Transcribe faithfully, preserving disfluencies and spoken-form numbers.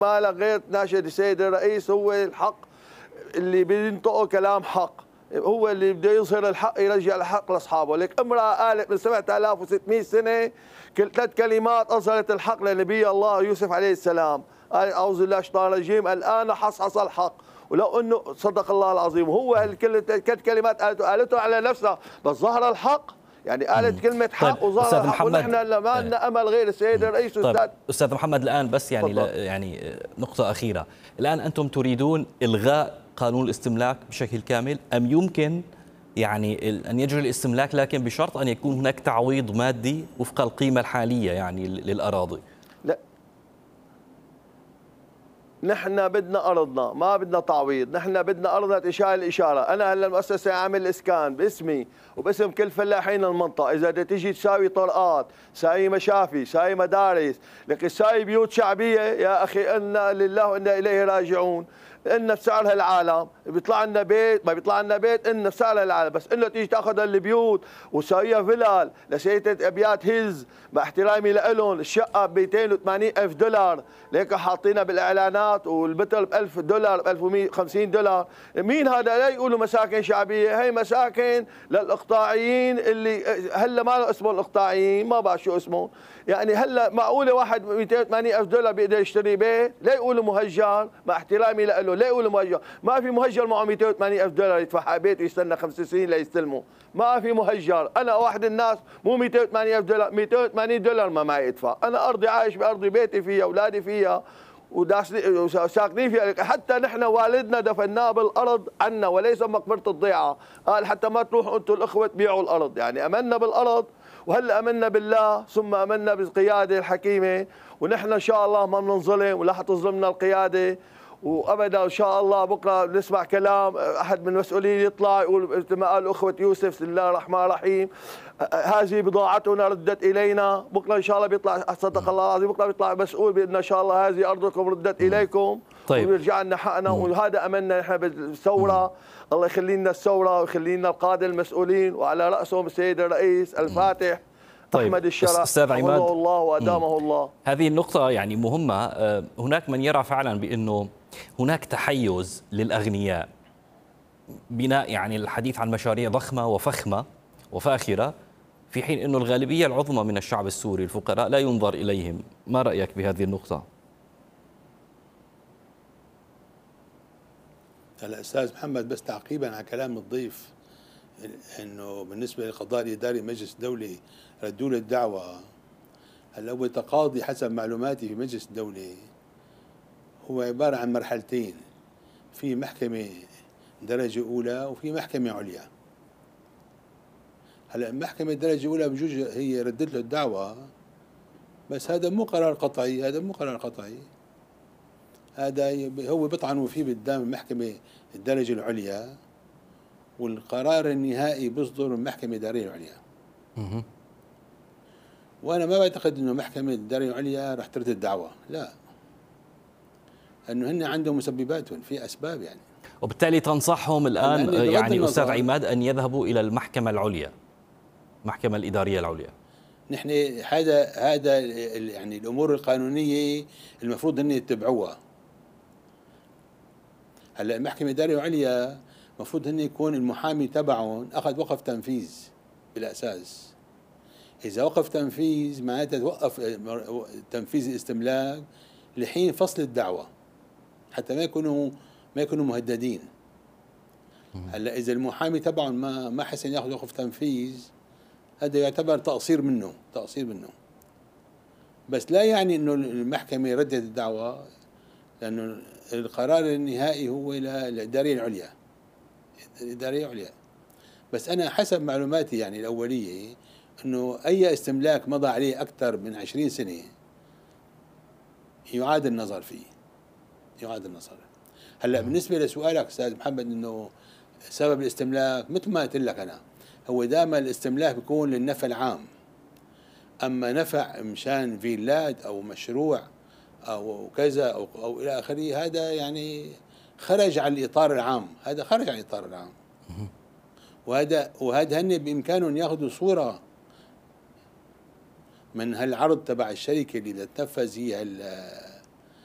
ما له غير تناشد السيد الرئيس، هو الحق اللي بينطقه كلام حق، هو اللي بده يظهر الحق يرجع الحق لاصحابه. لك امراه قالت من سبعة آلاف وستمئة سنه ثلاث كلمات اظهرت الحق لنبي الله يوسف عليه السلام، قال اعوذ بالله من الشيطان الرجيم الان حصحص الحق، ولو انه صدق الله العظيم. هو ثلاث كلمات قالته قالته على نفسها بس ظهر الحق، يعني قالت كلمة حق طيب وظهر الحق، ونحن ما لنا امل غير السيد الرئيس. طيب استاذ استاذ محمد الان بس يعني يعني نقطة أخيرة، الان انتم تريدون الغاء قانون الاستملاك بشكل كامل ام يمكن يعني ان يجري الاستملاك لكن بشرط ان يكون هناك تعويض مادي وفق القيمة الحالية يعني للأراضي؟ لا، نحن بدنا ارضنا، ما بدنا تعويض، نحن بدنا ارضنا تشال الاشاره. انا هلا المؤسسه عامل اسكان باسمي وباسم كل فلاحين المنطقه، اذا بدها تيجي تساوي طرقات، ساوي مشافي، ساوي مدارس، لكن ساوي بيوت شعبيه، يا اخي انا لله وانا اليه راجعون. إن بسعر هالعالم بيطلع لنا بيت، ما بيطلع لنا بيت إن بسعر هالعالم، بس إنه تيجي تاخذ البيوت وساويها فلل لسيدة ابيات هز، مع احترامي لهم الشقه ب مئتين وثمانين ألف دولار، ليك حاطينها بالاعلانات والمتر ب ألف دولار ب ألف ومئة وخمسين دولار. مين هذا؟ لا يقولوا مساكن شعبيه، هي مساكن للاقطاعيين اللي هلا ما له اسمه الاقطاعيين، ما بعرف شو اسمه. يعني هلا معقوله واحد مئتين وثمانين ألف دولار بيقدر يشتري بيت؟ لا يقولوا مهجر، مع احترامي له لا يقولوا مهجر، ما في مهجر معه مئتين وثمانين ألف دولار يدفع على بيت ويستنى خمس سنين ليستلمه، ما في مهجر. انا واحد الناس مو مئتين وثمانين ألف دولار، مئتين وثمانين دولار ما معي ادفع، انا ارضي عايش بارضي، بيتي فيها، اولادي فيها وساكنين فيها. حتى نحن والدنا دفناه بالارض عنا وليس مقبره الضيعه، قال حتى ما تروحوا انتم الاخوه تبيعوا الارض، يعني امنا بالارض وهلا امنا بالله ثم امنا بالقياده الحكيمه، ونحن ان شاء الله ما بننظلم ولا حتظلمنا القياده وابدا. ان شاء الله بكره بنسمع كلام احد من المسؤولين يطلع يقول مثل ما قال اخوه يوسف بسم الله الرحمن الرحيم هذه بضاعتنا ردت الينا، بكره ان شاء الله بيطلع صدق الله العظيم، بكره بيطلع مسؤول بان ان شاء الله هذه ارضكم ردت اليكم. طيب ويرجع لنا حقنا، وهذا املنا نحن بالثوره. الله يخلي لنا الثوره ويخلي لنا القاده المسؤولين وعلى راسهم السيد الرئيس الفاتح طيب أحمد الشرع أستاذ عماد، الله وأدامه الله. هذه النقطة يعني مهمة. هناك من يرى فعلا بأنه هناك تحيز للأغنياء بناء يعني الحديث عن مشاريع ضخمة وفخمة وفاخرة، في حين أنه الغالبية العظمى من الشعب السوري الفقراء لا ينظر إليهم. ما رأيك بهذه النقطة؟ هلا أستاذ محمد، بس تعقيبا على كلام الضيف، انه بالنسبه للقضاء الاداري مجلس الدوله ردوا له الدعوه. هلا هو تقاضي حسب معلوماتي في مجلس الدوله هو عباره عن مرحلتين، في محكمه درجه اولى وفي محكمه عليا. هلا المحكمه درجه اولى بجوز هي ردت له الدعوه، بس هذا مو قرار قطعي، هذا مو قرار قطعي، هذا هو بيطعنوا فيه قدام المحكمه الدرجه العليا، والقرار النهائي بيصدر من المحكمة الإدارية العليا. وأنا ما بعتقد إنه محكمة الإدارية العليا رح ترد الدعوة، لا، لأنه هن عندهم مسبباتهم، في أسباب يعني. وبالتالي تنصحهم الآن يعني أستاذ عماد أن يذهبوا إلى المحكمة العليا، المحكمة الإدارية العليا. نحن هذا هذا يعني الأمور القانونية المفروض أن يتبعوها. هلا المحكمة الإدارية العليا المفروض هن يكون المحامي تبعهم اخذ وقف تنفيذ بالاساس. اذا وقف تنفيذ معناتها توقف تنفيذ الاستملاك لحين فصل الدعوه حتى ما يكونوا ما يكونوا مهددين. هلا اذا المحامي تبعهم ما ما حسن ياخذ وقف تنفيذ، هذا يعتبر تقصير منه، تقصير منه. بس لا يعني انه المحكمه ردت الدعوه، لانه القرار النهائي هو للاداريه العليا، الإدارية عليا. بس أنا حسب معلوماتي يعني الأولية أنه أي استملاك مضى عليه أكثر من عشرين سنة يعاد النظر فيه، يعاد النظر. هلا بالنسبة لسؤالك أستاذ محمد أنه سبب الاستملاك، مثل ما قلت لك أنا، هو دائما الاستملاك بيكون للنفع العام، أما نفع مشان فيلات أو مشروع أو كذا أو, أو إلى آخره، هذا يعني خرج عن الإطار العام، هذا خرج عن الإطار العام. وهذا وهذا هن بإمكانهم ياخذوا صورة من هالعرض تبع الشركة اللي تنفذ هي